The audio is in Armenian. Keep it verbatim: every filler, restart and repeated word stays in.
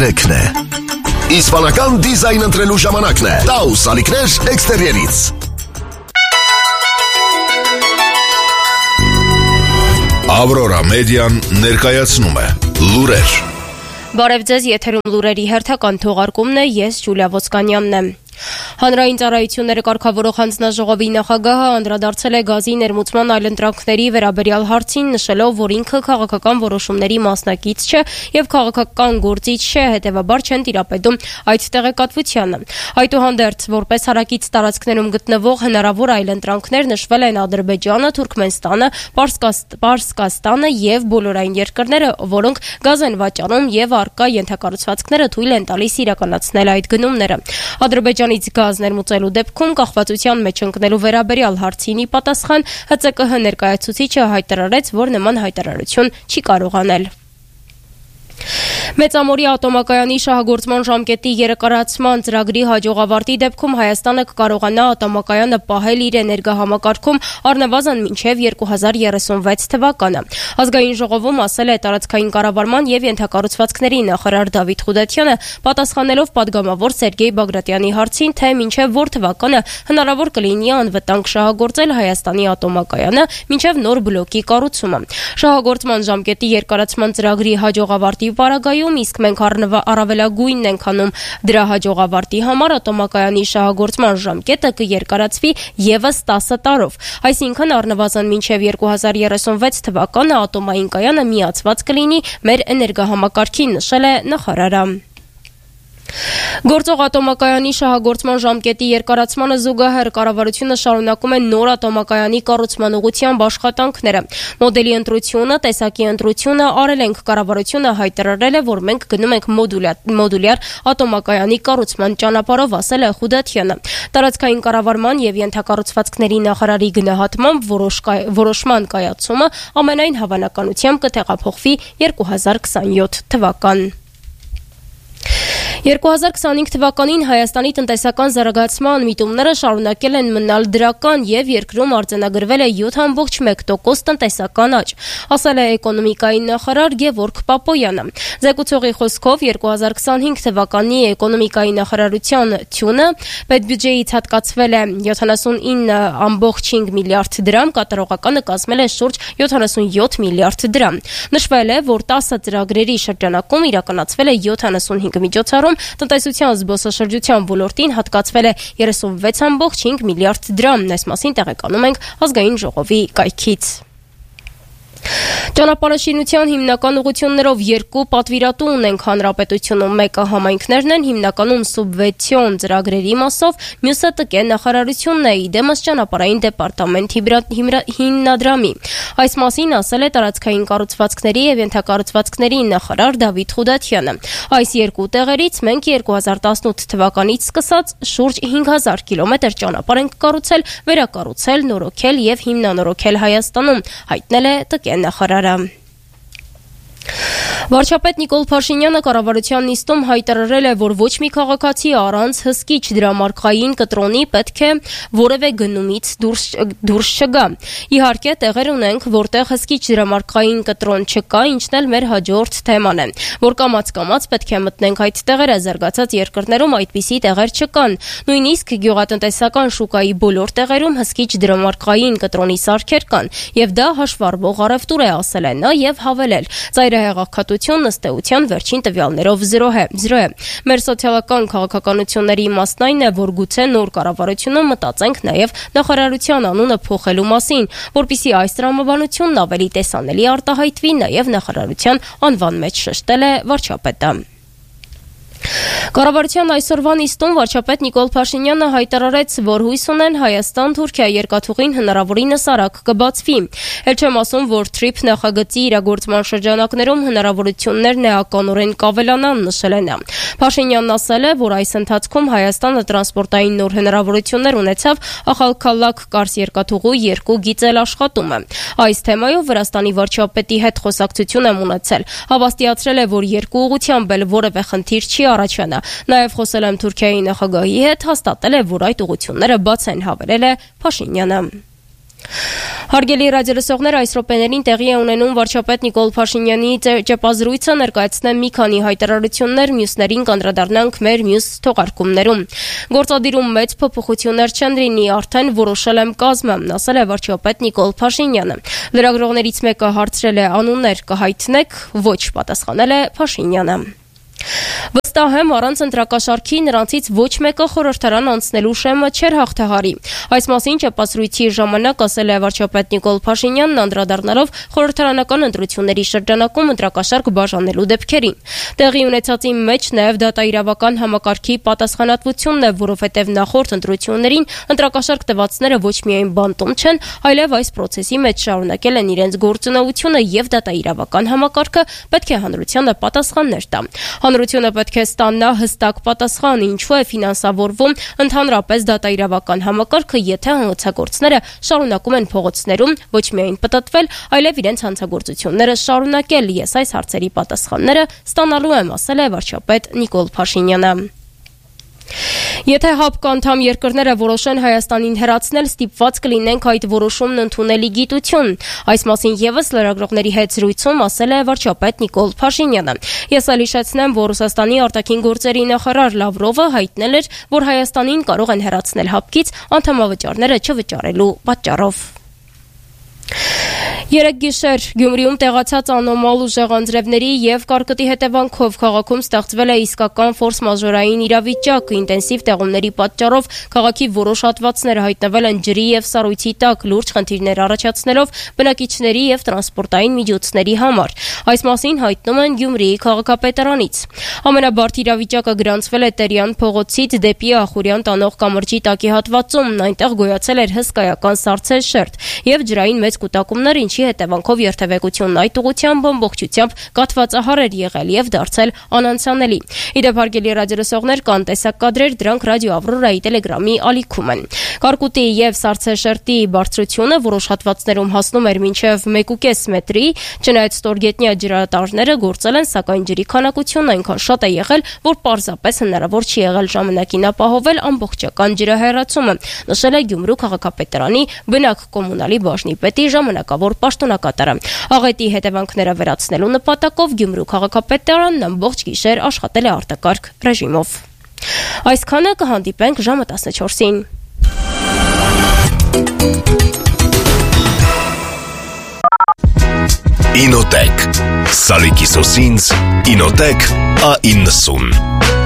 Ռեքն է։ Իսպանական դիզայն ընտրելու ժամանակն է։ Taus ալիքներ էքստերիերից։ Aurora Median ներկայացնում է լուրեր։ Բարև ձեզ, եթերում լուրերի հերթական թողարկումն է, ես Ջուլիա Ոսկանյանն եմ։ Հանրային ծառայությունները կարգավորող հանձնաժողովի նախագահը անդրադարձել է գազի ներմուծման այլընտրանքների վերաբերյալ հարցին, նշելով, որ ինքը քաղաքական որոշումների մասնակից չէ եւ քաղաքական գործիչ չէ, հետեւաբար չեն տիրապետում այդ տեղեկատվությանը։ Այդուհանդերձ, որպես հարակից տարածքներում գտնվող հնարավոր այլընտրանքներ նշվել են Ադրբեջանը, Թուրքմենստանը, Պարսկաստանը եւ բոլորային երկրները, որոնք գազ են վաճառում եւ առկա ենթակառուցվածքները թույլ են տալիս իրականացնել այդ գնումները։ Ադրբեջանից գազ ներմուծելու դեպքում կախվածության մեջ ընկնելու վերաբերյալ հարցինի պատասխան Հ Ց Կ Հ ներկայացուցիչը հայտարարեց, որ նման հայտարարություն չի կարող անել։ Մեծամորի ատոմակայանի շահագործման ժամկետի երկարացման ծրագրի հաջողավարտի դեպքում Հայաստանը կկարողանա ատոմակայանը պահել իր էներգահամակարգում առնվազն մինչև երկու հազար երեսունվեց թվականը։ Ազգային ժողովում ասել է տարածքային կառավարման եւ ենթակառուցվածքների նախարար Դավիթ Խուդատյանը, պատասխանելով падգամավոր Սերգեյ Բագրատյանի հարցին, թե մինչև որ թվականը հնարավոր կլինի անվտանգ շահագործել Հայաստանի ատոմակայանը մինչև նոր բլոկի կառուցումը։ Շահագործման ժամկետի երկարացման ծրագրի հաջողավարտի պարագայում, իսկ մենք առավելագույնն ենք անում դրա հաջողավարտի համար, ատոմակայանի շահագործման ժամկետը կերկարացվի եւս տասը տարով։ Այսինքն առնվազն մինչև երկու հազար երեսունվեց թվականը ատոմային կայանը միացված կլինի մեր էներգահամակարգին, նշել է նախարարը։ Գործող ատոմակայանի շահագործման ժամկետի երկարացմանը զուգահեռ կառավարությունը շարունակում է նոր ատոմակայանի կառուցման ուղղությամբ աշխատանքները։ Մոդելի ընտրությունը, տեսակի ընտրությունը արել ենք, կառավարությունը հայտարարել է, որ մենք գնում ենք մոդուլյար ատոմակայանի կառուցման ճանապարհով, ասել է Խուդատյանը։ Տարածքային կառավարման եւ ենթակառուցվածքների նախարարի գնահատմամբ որոշման կայացումը ամենայն հավանականությամբ կտեղափոխվի երկու հազար քսանյոթ թվական։ երկու հազար քսանհինգ թվականին Հայաստանի տնտեսական զարգացման միտումները շարունակել են մնալ դրական եւ երկրում արձանագրվել է յոթ դಶմլավ մեկ տոկոս տնտեսական աճ, ասել է էկոնոմիկայի նախարար Գևորգ Պապոյանը։ Զեկուցողի խոսքով երկու հազար քսանհինգ թվականի էկոնոմիկայի նախարարության թյունը պետբյուջեից հատկացվել է յոթանասունինը դಶմլավ հինգ միլիարդ դրամ, կատարողականը կազմել է շուրջ յոթանասունյոթ միլիարդ դրամ։ Նշվել է, որ տասը ծրագրերի շրջանակում իրականացվել է յոթանասունհինգ միջոցառում, տնտեսության զբոսաշրջության ոլորտին հատկացվել է երեսունվեց դಶմլավ հինգ միլիարդ դրամ, այս մասին տեղեկանում ենք ազգային ժողովի կայքից։ Ճանապարհաշինության հիմնական ուղղություններով երկու պատվիրատու ունենք հանրապետությունում, մեկը համայնքներն են, հիմնականում սուբվենցիոն ծրագրերի մասով, մյուսը ՏԿ նախարարությունն է, իդեմս ճանապարհային դեպարտամենտ հիմնադրամի։ Այս մասին ասել է տարածքային կառուցվածքների եւ ենթակառուցվածքների նախարար Դավիթ Խուդատյանը։ Այս երկու տեղերից մենք երկու հազար տասնութ թվականից սկսած շուրջ հինգ հազար կիլոմետր ճանապարհ ենք կառուցել, վերակառուցել, նորոգել եւ հիմնանորոգել Հայաստանում, հայտնել է ՏԿ նախարարը։ Վարչապետ Նիկոլ Փաշինյանը կառավարության նիստում հայտարարել է, որ ոչ մի քաղաքացի առանց հսկիչ դրամարկղային կտրոնի պետք է որևէ գնումից դուրս չգա։ Իհարկե, տեղեր ունենք, որտեղ հսկիչ դրամարկղային կտրոն չկա, ինչն էլ մեր հաջորդ թեման է, որ կամաց-կամաց պետք է մտնենք այդ տեղերը, զարգացած երկրներում այդպիսի տեղեր չկան։ Նույնիսկ գյուղատնտեսական շուկայի բոլոր տեղերում հսկիչ դրամարկղային կտրոնի սարքեր կան, եւ դա հաշվառվող առևտուր է, ասել է նա եւ հավելել. Ծայրահեղափոխությունն ըստ էության վերջին տվյալներով զրո է։ Մեր սոցիալական քաղաքականությունների իմաստն այն է, որ գուցե նոր կառավարությունում մտածենք նաև նախարարության անունը փոխելու մասին, որպեսզի այս տրամաբանությունն ավելի տեսանելի արտահայտվի նաև նախարարության անվան մեջ, շեշտել է վարչապետը։ Կառավարության այսօրվա նիստում վարչապետ Նիկոլ Փաշինյանը հայտարարեց, որ հույս ունեն Հայաստան-Թուրքիա երկաթուղին հնարավորինս արագ կբացվի։ Էլ չեմ ասում, որ թրիփ նախագծի իրագործման շրջանակներում հնարավորություններն էականորեն կավելանան, նշել է նա։ Փաշինյանն ասել է, որ այս ընթացքում Հայաստանը տրանսպորտային նոր հնարավորություններ ունեցավ Ախալքալաք-Կարս երկաթուղու երկու գիծել աշխատումը։ Այս թեմայով Վրաստանի վարչապետի հետ խոսակցություն եմ ունեցել։ Հավաստիացրել է, որ երկու ուղղությամբ էլ որևէ խնդիր չի առաջանա։ Նաև խոսել եմ Թուրքիայի նախագահի հետ, հաստատել է, որ այդ ուղղությունները բաց են, հավելել է Փաշինյանը։ Հարգելի ռադիոլսողներ, այս րոպեներին տեղի է ունենում վարչապետ Նիկոլ Փաշինյանի ճեպազրույցը, ներկայացնեմ մի քանի հայտարարություններ, մյուսներին կանդրադառնանք մեր մյուս թողարկումներում։ Գործադիրում մեծ փոփոխություններ չեն լինի, արդեն որոշել եմ կազմը, ասել է վարչապետ Նիկոլ Փաշինյանը։ Լրագրողներից մեկը հարցրել է անուններ կհայտնեք, ոչ, պատասխանել է Փաշինյանը։ Վստահ եմ, առանց ընտրակաշառքի նրանցից ոչ մեկը խորհրդարան անցնելու շեմը չէր հաղթահարի։ Այս մասին ճեպազրույցի ժամանակ ասել է վարչապետ Նիկոլ Փաշինյանն, անդրադառնալով խորհրդարանական ընտրությունների շրջանակում ընտրակաշառք բաժանելու դեպքերին։ Տեղի ունեցածի մեջ նաև դատաիրավական համակարգի պատասխանատվությունն է, որովհետև նախորդ ընտրություններին ընտրակաշառք տվածները ոչ միայն բանտում չեն, այլև այս process-ի մեջ շարունակել են իրենց գործունեությունը եւ դատաիրավական համակարգը պետք է հանրությանը պատասխաններ տա։ Հանրությունը պետք է ստանա հստակ պատասխան, ինչու է ֆինանսավորվում ընդհանրապես դատաիրավական համակարգը, եթե հանցագործները շարունակում են փողոցներում ոչ միայն պտտվել, այլև իրենց հանցագործությունները շարունակել։ Ես այս հարցերի պատասխանները ստանալու եմ, ասել է վարչապետ Նիկոլ Փաշինյանը։ Եթե ՀԱՊԿ անդամ երկրները որոշեն Հայաստանին հեռացնել, ստիպված կլինենք այդ որոշումն ընդունելի գիտություն։ Այս մասին ևս լրագրողների հետ զրույցում ասել է վարչապետ Նիկոլ Փաշինյանը։ Ես էլ հիշեցնեմ, որ Ռուսաստանի արտաքին գործերի նախարար Լավրովը հայտնել էր, որ Հայաստանին կարող են հեռացնել ՀԱՊԿ-ից անդամավճարները չվճարելու պատճառով։ Երեկ գիշեր Գյումրիում տեղացած անոմալ ուժեղ անձրևների եւ կարկտի հետևանքով քաղաքում ստեղծվել է իսկական ֆորս-մաժորային իրավիճակ։ Ինտենսիվ տեղումների պատճառով քաղաքի որոշ հատվածներ հայտնվել են ջրի եւ սառույցի տակ, լուրջ խնդիրներ առաջացնելով բնակիչների եւ տրանսպորտային միջոցների համար։ Այս մասին հայտնում են Գյումրիի քաղաքապետարանից։ Ամենաբարդ իրավիճակը գրանցվել է Տերյան փողոցից դեպի Ախուրյան տանող կամրջի տակի հատվածում։ Այնտեղ գոյացել էր հսկայական սառցե շերտ եւ ջրային մեծ կուտակումներ, ինչի հետևանքով երթևեկությունն այդ ուղղությամբ ամբողջությամբ կաթվածահար էր եղել եւ դարձել անանցանելի։ Իդեպ հարգելի ռադիոլսողներ, կան տեսակադրեր, դրանք ռադիո Ավրորայի տելեգրամի ալիքում են։ Կարկուտի եւ սառցեշերտի բարձրությունը որոշ հատվածներում հասնում էր մինչեւ մեկ ու կես մետրի, չնայած ստորգետնյա ջրատարները գործել են, սակայն ջրի քանակությունն այնքան շատ է եղել, որ պարզապես հնարավոր չի եղել ժամանակին ապահովել ամբողջական ջրահեռացումը, նշել է Գյումրու քաղաքապետարանի բնակ կոմունալի բաժնի պետի ժամանակավոր պաշտոնակատարը։ Աղետի հետևանքները վերացնելու նպատակով Գյումրու քաղաքապետարանն ամբողջ գիշեր աշխատել է արտակարգ ռեժիմով։ Այսքանը կհանդիպենք ժամը տասնչորսին։ Ինոտեք Սալիկի սոսինց Ինոտեք A իննսուն